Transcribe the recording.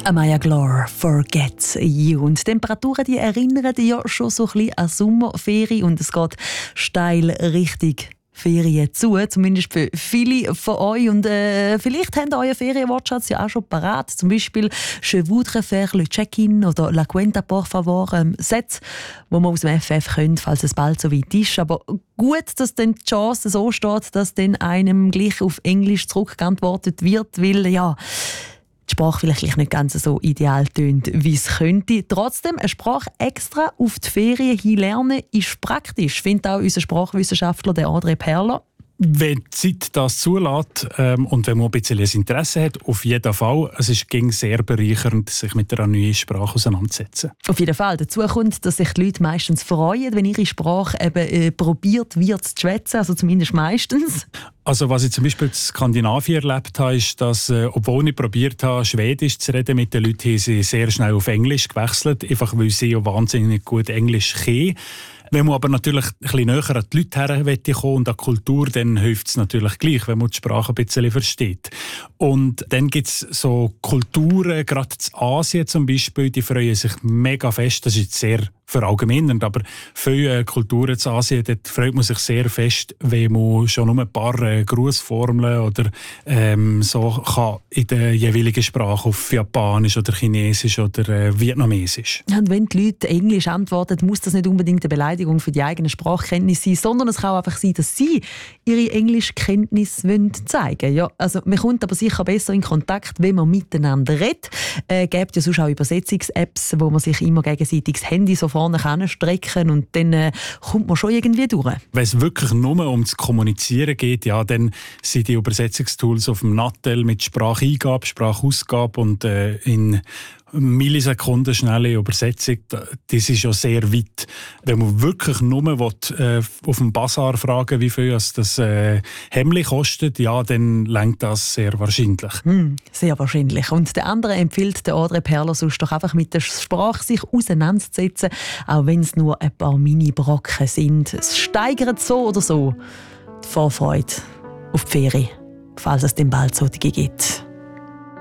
Amaya Glore, Forget You. Und die Temperaturen, die erinnern ja schon so ein bisschen an Sommerferien und es geht steil Richtung Ferien zu, zumindest für viele von euch. Und vielleicht habt ihr euren Ferienwortschatz ja auch schon parat. Zum Beispiel «Je voudrais faire le check-in» oder «La cuenta por favor». Sätze, die man aus dem FF könnte, falls es bald so weit ist. Aber gut, dass dann die Chance so steht, dass dann einem gleich auf Englisch zurückgeantwortet wird, weil ja, die Sprache vielleicht nicht ganz so ideal tönt, wie es könnte. Trotzdem, eine Sprache extra auf die Ferien hin lernen ist praktisch, findet auch unser Sprachwissenschaftler der André Perler. Wenn die Zeit das zulässt und wenn man ein bisschen ein Interesse hat, auf jeden Fall. Es ist sehr bereichernd, sich mit einer neuen Sprache auseinanderzusetzen. Auf jeden Fall. Dazu kommt, dass sich die Leute meistens freuen, wenn ihre Sprache eben probiert wird zu schwätzen, also zumindest meistens. Also was ich zum Beispiel in Skandinavien erlebt habe, ist, dass, obwohl ich probiert habe, Schwedisch zu reden mit den Leuten, haben sie sehr schnell auf Englisch gewechselt, einfach weil sie ja wahnsinnig gut Englisch können. Wenn man aber natürlich ein bisschen näher an die Leute herkommen und an die Kultur, dann hilft es natürlich gleich, wenn man die Sprache ein bisschen versteht. Und dann gibt es so Kulturen, gerade in Asien zum Beispiel, die freuen sich mega fest, das ist jetzt sehr verallgemeinernd, aber viele Kulturen in Asien, dort freut man sich sehr fest, wenn man schon nur ein paar Grußformeln oder so kann in der jeweiligen Sprache auf Japanisch oder Chinesisch oder Vietnamesisch. Und wenn die Leute Englisch antworten, muss das nicht unbedingt eine Beleidigung für die eigene Sprachkenntnis sein, sondern es kann auch einfach sein, dass sie ihre Englischkenntnis zeigen wollen. Ja, also man kommt aber sicher besser in Kontakt, wenn man miteinander redet. Gibt ja sonst auch Übersetzungs-Apps, wo man sich immer gegenseitig das Handy so vorne strecken und dann kommt man schon irgendwie durch. Wenn es wirklich nur ums Kommunizieren geht, ja, dann sind die Übersetzungstools auf dem Nattel mit Spracheingabe, Sprachausgabe und in Millisekunden schnelle Übersetzung, das ist ja sehr weit. Wenn man wirklich nur auf dem Bazar fragen, wie viel das Hemdli kostet, ja, dann reicht das sehr wahrscheinlich. Sehr wahrscheinlich. Und der andere empfiehlt der André Perler sonst doch einfach mit der Sprache sich auseinanderzusetzen, auch wenn es nur ein paar Mini-Brocken sind. Es steigert so oder so die Vorfreude auf die Ferien, falls es dann bald solche gibt.